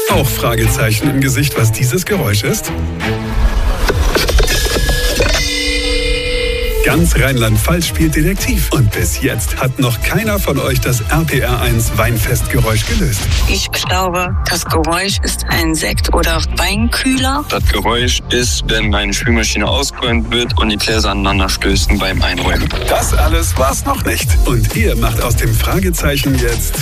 Auch Fragezeichen im Gesicht, was dieses Geräusch ist? Ganz Rheinland-Pfalz spielt Detektiv. Und bis jetzt hat noch keiner von euch das RPR1 Weinfestgeräusch gelöst. Ich glaube, das Geräusch ist ein Sekt- oder Weinkühler. Das Geräusch ist, wenn eine Spülmaschine ausgeräumt wird und die Gläser aneinander stößen beim Einräumen. Das alles war's noch nicht. Und ihr macht aus dem Fragezeichen jetzt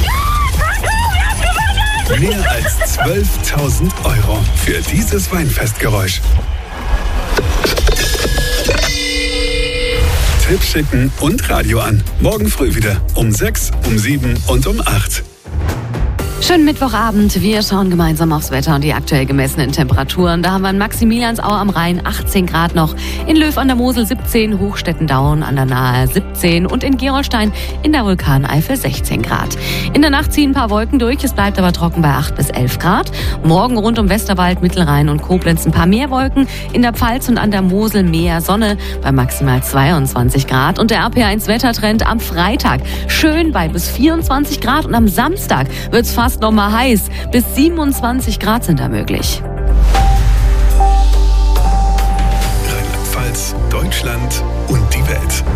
mehr als 12.000 € für dieses Weinfestgeräusch. Tipp schicken und Radio an. Morgen früh wieder um 6, um 7 und um 8. Schönen Mittwochabend. Wir schauen gemeinsam aufs Wetter und die aktuell gemessenen Temperaturen. Da haben wir in Maximiliansau am Rhein 18 Grad noch, in Löw an der Mosel 17, Hochstetten-Daun an der Nahe 17 und in Gerolstein in der Vulkaneifel 16 Grad. In der Nacht ziehen ein paar Wolken durch, es bleibt aber trocken bei 8 bis 11 Grad. Morgen rund um Westerwald, Mittelrhein und Koblenz ein paar mehr Wolken. In der Pfalz und an der Mosel mehr Sonne bei maximal 22 Grad. Und der RPR1-Wettertrend am Freitag schön bei bis 24 Grad und am Samstag wird's fast noch mal heiß. Bis 27 Grad sind da möglich. Rheinland-Pfalz, Deutschland und die Welt.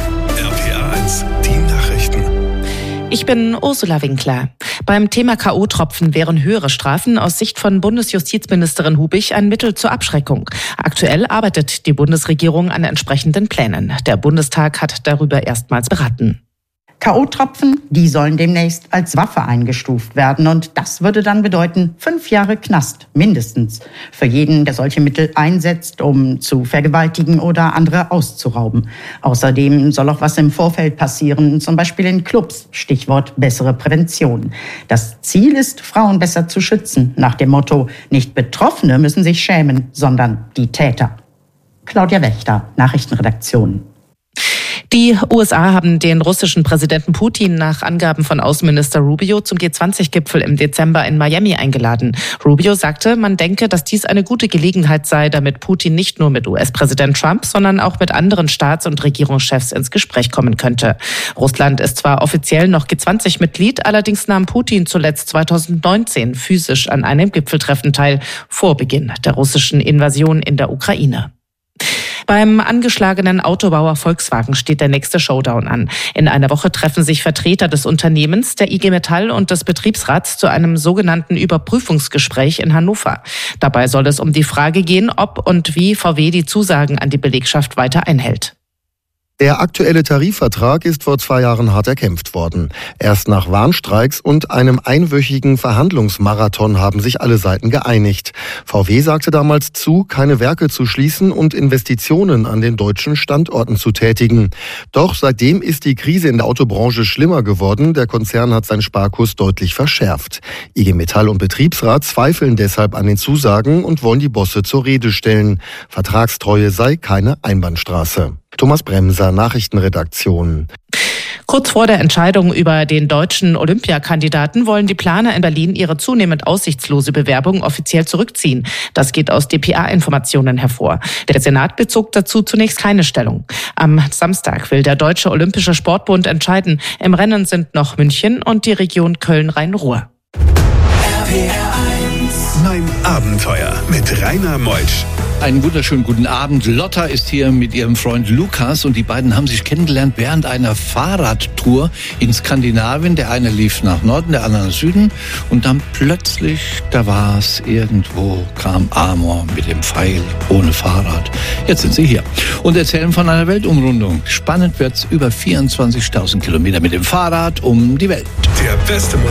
RPR1, die Nachrichten. Ich bin Ursula Winkler. Beim Thema K.O.-Tropfen wären höhere Strafen aus Sicht von Bundesjustizministerin Hubig ein Mittel zur Abschreckung. Aktuell arbeitet die Bundesregierung an entsprechenden Plänen. Der Bundestag hat darüber erstmals beraten. K.O.-Tropfen, die sollen demnächst als Waffe eingestuft werden. Und das würde dann bedeuten 5 Jahre Knast, mindestens, für jeden, der solche Mittel einsetzt, um zu vergewaltigen oder andere auszurauben. Außerdem soll auch was im Vorfeld passieren, zum Beispiel in Clubs, Stichwort bessere Prävention. Das Ziel ist, Frauen besser zu schützen, nach dem Motto, nicht Betroffene müssen sich schämen, sondern die Täter. Claudia Wächter, Nachrichtenredaktion. Die USA haben den russischen Präsidenten Putin nach Angaben von Außenminister Rubio zum G20-Gipfel im Dezember in Miami eingeladen. Rubio sagte, man denke, dass dies eine gute Gelegenheit sei, damit Putin nicht nur mit US-Präsident Trump, sondern auch mit anderen Staats- und Regierungschefs ins Gespräch kommen könnte. Russland ist zwar offiziell noch G20-Mitglied, allerdings nahm Putin zuletzt 2019 physisch an einem Gipfeltreffen teil, vor Beginn der russischen Invasion in der Ukraine. Beim angeschlagenen Autobauer Volkswagen steht der nächste Showdown an. In einer Woche treffen sich Vertreter des Unternehmens, der IG Metall und des Betriebsrats zu einem sogenannten Überprüfungsgespräch in Hannover. Dabei soll es um die Frage gehen, ob und wie VW die Zusagen an die Belegschaft weiter einhält. Der aktuelle Tarifvertrag ist vor 2 Jahren hart erkämpft worden. Erst nach Warnstreiks und einem einwöchigen Verhandlungsmarathon haben sich alle Seiten geeinigt. VW sagte damals zu, keine Werke zu schließen und Investitionen an den deutschen Standorten zu tätigen. Doch seitdem ist die Krise in der Autobranche schlimmer geworden. Der Konzern hat seinen Sparkurs deutlich verschärft. IG Metall und Betriebsrat zweifeln deshalb an den Zusagen und wollen die Bosse zur Rede stellen. Vertragstreue sei keine Einbahnstraße. Thomas Bremser, Nachrichtenredaktion. Kurz vor der Entscheidung über den deutschen Olympiakandidaten wollen die Planer in Berlin ihre zunehmend aussichtslose Bewerbung offiziell zurückziehen. Das geht aus dpa-Informationen hervor. Der Senat bezog dazu zunächst keine Stellung. Am Samstag will der Deutsche Olympische Sportbund entscheiden. Im Rennen sind noch München und die Region Köln-Rhein-Ruhr. Mein Abenteuer mit Rainer Meutsch. Einen wunderschönen guten Abend. Lotta ist hier mit ihrem Freund Lukas und die beiden haben sich kennengelernt während einer Fahrradtour in Skandinavien. Der eine lief nach Norden, der andere nach Süden und dann plötzlich, da war es irgendwo, kam Amor mit dem Pfeil ohne Fahrrad. Jetzt sind sie hier und erzählen von einer Weltumrundung. Spannend wird's, über 24.000 Kilometer mit dem Fahrrad um die Welt. Der beste Musik